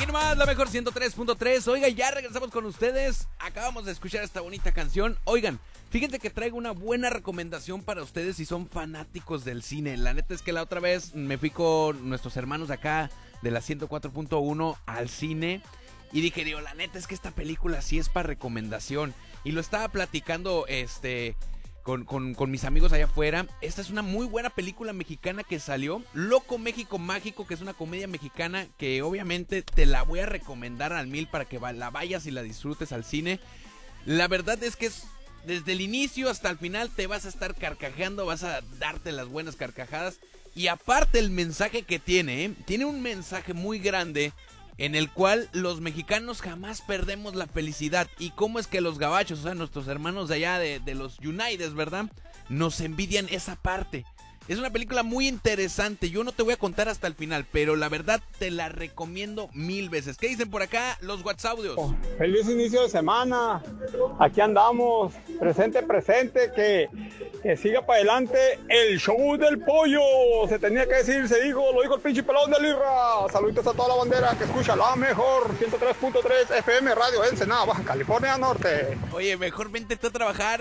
nomás, la mejor 103.3. Oigan, ya regresamos con ustedes. Acabamos de escuchar esta bonita canción. Oigan, fíjense que traigo una buena recomendación para ustedes si son fanáticos del cine. La neta es que la otra vez me fui con nuestros hermanos de acá de la 104.1 al cine. Y dije, la neta es que esta película sí es para recomendación. Y lo estaba platicando con mis amigos allá afuera. Esta es una muy buena película mexicana que salió, Loco México Mágico, que es una comedia mexicana que obviamente te la voy a recomendar al 1000 para que la vayas y la disfrutes al cine. La verdad es que desde el inicio hasta el final te vas a estar carcajeando, vas a darte las buenas carcajadas. Y aparte el mensaje que tiene un mensaje muy grande en el cual los mexicanos jamás perdemos la felicidad. Y cómo es que los gabachos, o sea, nuestros hermanos de allá de los United, ¿verdad?, nos envidian esa parte. Es una película muy interesante. Yo no te voy a contar hasta el final, pero la verdad te la recomiendo 1000 veces. ¿Qué dicen por acá los WhatsApp audios? Feliz inicio de semana. Aquí andamos. Presente, que siga para adelante el show del pollo. Se tenía que decir, se dijo, lo dijo el pinche pelón de Lirra. Saluditos a toda la bandera que escucha la mejor 103.3 FM Radio Ensenada, Baja California Norte. Oye, mejor vente tú a trabajar.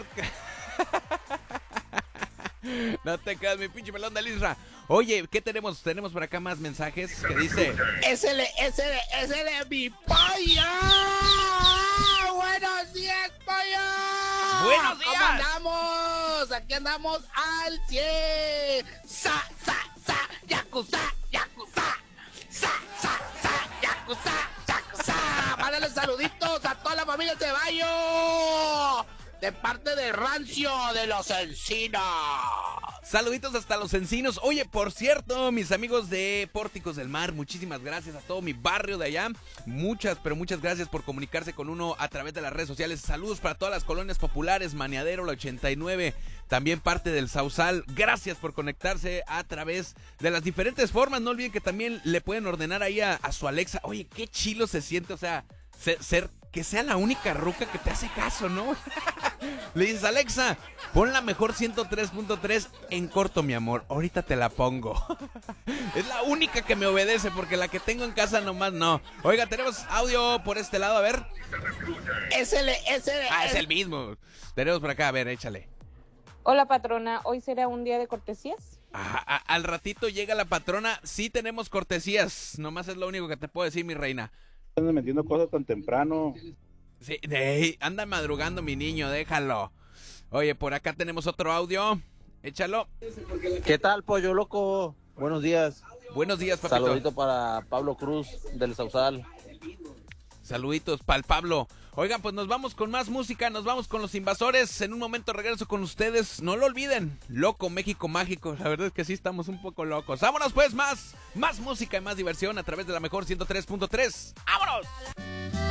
No te quedas, mi pinche pelón de Lisra. Oye, ¿qué tenemos? Tenemos por acá más mensajes que dice: ¡Ésele, mi pollo! ¡Buenos días, pollo! ¡Buenos días! ¿Cómo andamos? Aquí andamos al 100. Yakuza. Mándale saluditos a toda la familia de Ceballos, de parte de Rancio de los Encinos. Saluditos hasta los Encinos. Oye, por cierto, mis amigos de Pórticos del Mar, muchísimas gracias a todo mi barrio de allá. Muchas gracias por comunicarse con uno a través de las redes sociales. Saludos para todas las colonias populares, Maniadero, la 89, también parte del Sausal. Gracias por conectarse a través de las diferentes formas. No olviden que también le pueden ordenar ahí a su Alexa. Oye, qué chilo se siente, o sea, ser que sea la única ruca que te hace caso, ¿no? Le dices, Alexa, pon la mejor 103.3 en corto, mi amor. Ahorita te la pongo. Es la única que me obedece, porque la que tengo en casa nomás no. Oiga, tenemos audio por este lado, a ver. Ésele. Es el mismo. Tenemos por acá, a ver, échale. Hola, patrona, ¿hoy será un día de cortesías? Al ratito llega la patrona. Sí tenemos cortesías. Nomás es lo único que te puedo decir, mi reina. Andan metiendo cosas tan temprano. Sí, anda madrugando mi niño, déjalo. Oye, por acá tenemos otro audio. Échalo. ¿Qué tal, pollo loco? Buenos días. Buenos días, papito. Saludito para Pablo Cruz del Sausal. Saluditos para el Pablo. Oigan, pues nos vamos con más música, nos vamos con los Invasores. En un momento regreso con ustedes. No lo olviden, Loco México Mágico. La verdad es que sí estamos un poco locos. Vámonos pues, más música y más diversión a través de la mejor 103.3. ¡Vámonos!